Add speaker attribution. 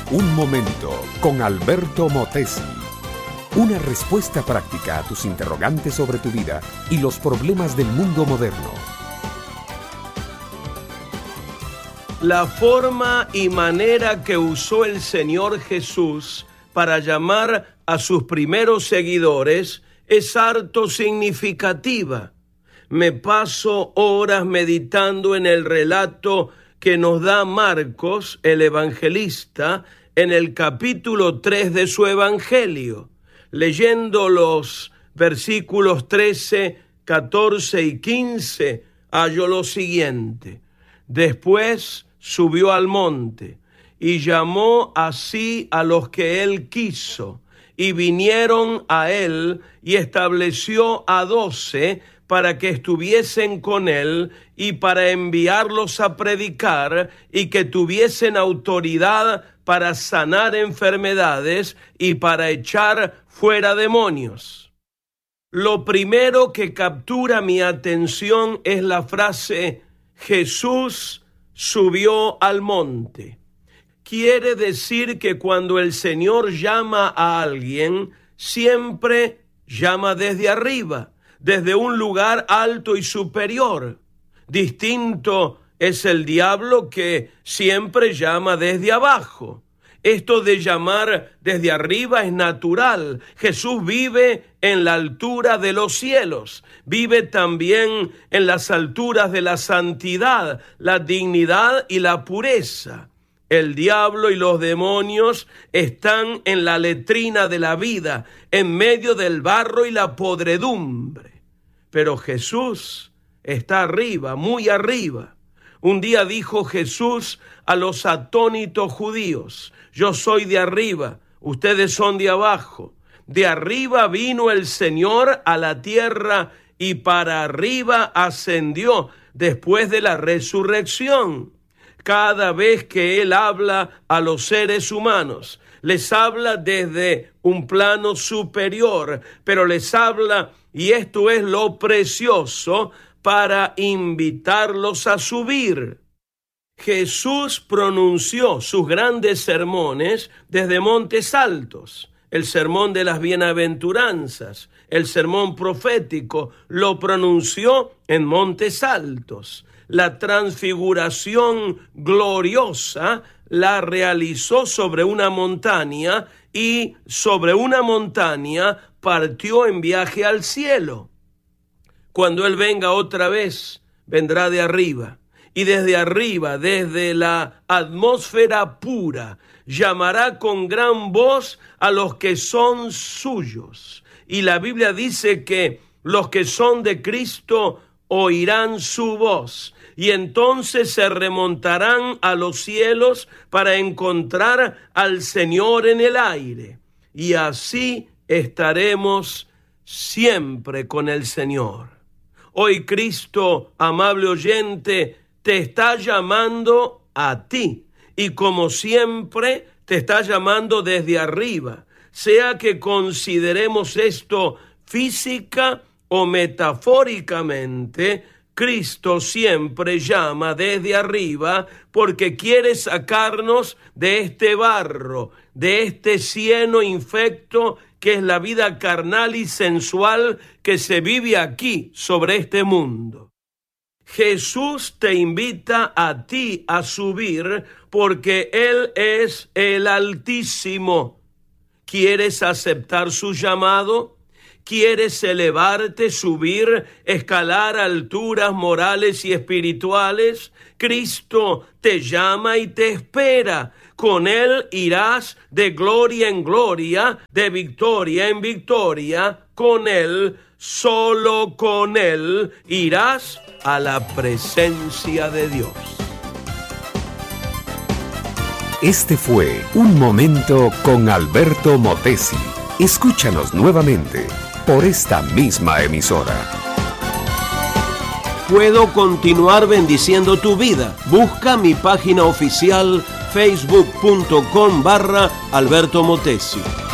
Speaker 1: Un momento con Alberto Motesi. Una respuesta práctica a tus interrogantes sobre tu vida y los problemas del mundo moderno.
Speaker 2: La forma y manera que usó el Señor Jesús para llamar a sus primeros seguidores es harto significativa. Me paso horas meditando en el relato que nos da Marcos, el evangelista, en el capítulo 3 de su evangelio. Leyendo los versículos 13, 14 y 15, hallo lo siguiente. Después subió al monte y llamó así a los que él quiso, y vinieron a él y estableció a 12 para que estuviesen con él y para enviarlos a predicar y que tuviesen autoridad para sanar enfermedades y para echar fuera demonios. Lo primero que captura mi atención es la frase Jesús subió al monte. Quiere decir que cuando el Señor llama a alguien, siempre llama desde arriba, desde un lugar alto y superior. Distinto es el diablo, que siempre llama desde abajo. Esto de llamar desde arriba es natural. Jesús vive en la altura de los cielos, vive también en las alturas de la santidad, la dignidad y la pureza. El diablo y los demonios están en la letrina de la vida, en medio del barro y la podredumbre. Pero Jesús está arriba, muy arriba. Un día dijo Jesús a los atónitos judíos: yo soy de arriba, ustedes son de abajo. De arriba vino el Señor a la tierra y para arriba ascendió después de la resurrección. Cada vez que Él habla a los seres humanos, les habla desde un plano superior, pero les habla, y esto es lo precioso, para invitarlos a subir. Jesús pronunció sus grandes sermones desde montes altos. El sermón de las bienaventuranzas, el sermón profético, lo pronunció en montes altos. La transfiguración gloriosa la realizó sobre una montaña y sobre una montaña partió en viaje al cielo. Cuando Él venga otra vez, vendrá de arriba. Y desde arriba, desde la atmósfera pura, llamará con gran voz a los que son suyos. Y la Biblia dice que los que son de Cristo oirán su voz. Y entonces se remontarán a los cielos para encontrar al Señor en el aire. Y así estaremos siempre con el Señor. Hoy Cristo, amable oyente, te está llamando a ti, y como siempre te está llamando desde arriba, sea que consideremos esto física o metafóricamente. Cristo siempre llama desde arriba porque quiere sacarnos de este barro, de este cieno infecto que es la vida carnal y sensual que se vive aquí sobre este mundo. Jesús te invita a ti a subir porque Él es el Altísimo. ¿Quieres aceptar su llamado? ¿Quieres elevarte, subir, escalar alturas morales y espirituales? Cristo te llama y te espera. Con Él irás de gloria en gloria, de victoria en victoria. Con Él, solo con Él, irás a la presencia de Dios.
Speaker 1: Este fue Un Momento con Alberto Motesi. Escúchanos nuevamente por esta misma emisora.
Speaker 2: Puedo continuar bendiciendo tu vida. Busca mi página oficial facebook.com/Alberto Motesi.